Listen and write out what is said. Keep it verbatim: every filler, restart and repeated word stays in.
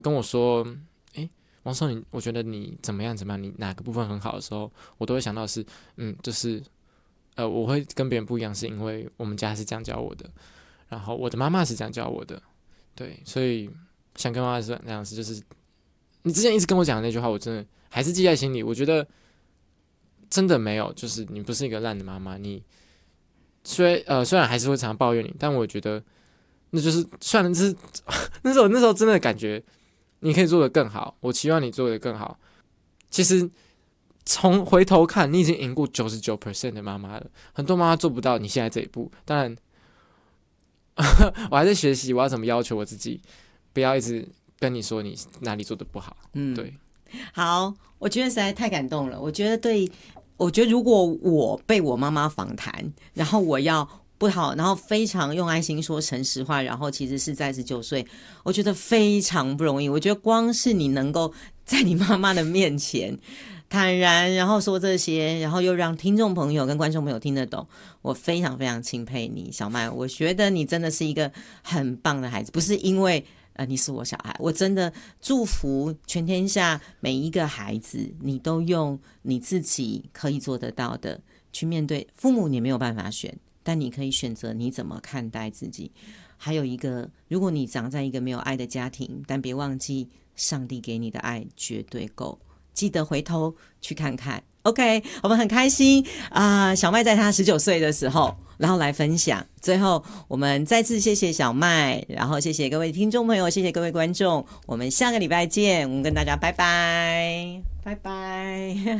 跟我说，诶，王松，你我觉得你怎么样怎么样，你哪个部分很好的时候，我都会想到是，嗯，就是呃，我会跟别人不一样，是因为我们家是这样教我的，然后我的妈妈是这样教我的，对，所以想跟妈妈说那样子，就是你之前一直跟我讲的那句话，我真的还是记在心里。我觉得真的没有，就是你不是一个烂的妈妈，你虽呃虽然还是会常常抱怨你，但我觉得那就是算了，是那时候那时候真的感觉你可以做得更好，我期望你做得更好。其实从回头看，你已经赢过九十九 percent 的妈妈了，很多妈妈做不到你现在这一步。当然，我还在学习，我要怎么要求我自己，不要一直跟你说你哪里做的不好。嗯，对。 好，我觉得实在太感动了。我觉得对，我觉得如果我被我妈妈访谈，然后我要不好，然后非常用爱心说诚实话，然后其实是在十九岁，我觉得非常不容易。我觉得光是你能够在你妈妈的面前坦然，然后说这些，然后又让听众朋友跟观众朋友听得懂，我非常非常钦佩你，小麦。我觉得你真的是一个很棒的孩子，不是因为呃你是我小孩，我真的祝福全天下每一个孩子，你都用你自己可以做得到的去面对。父母你没有办法选，但你可以选择你怎么看待自己。还有一个，如果你长在一个没有爱的家庭，但别忘记上帝给你的爱绝对够，记得回头去看看。 OK， 我们很开心啊、呃！小麦在他十九岁的时候然后来分享，最后我们再次谢谢小麦，然后谢谢各位听众朋友，谢谢各位观众，我们下个礼拜见，我们跟大家拜拜拜拜